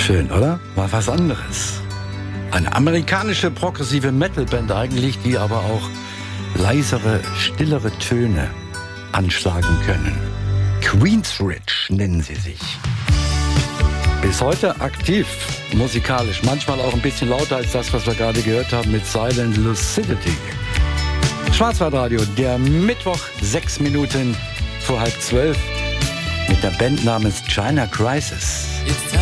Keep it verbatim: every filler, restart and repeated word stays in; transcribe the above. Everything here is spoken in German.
Schön, oder? Mal was anderes. Eine amerikanische progressive Metalband eigentlich, die aber auch leisere, stillere Töne anschlagen können. Queensrÿche nennen sie sich. Bis heute aktiv, musikalisch, manchmal auch ein bisschen lauter als das, was wir gerade gehört haben mit Silent Lucidity. Schwarzwaldradio, der Mittwoch, sechs Minuten vor halb zwölf, mit der Band namens China Crisis.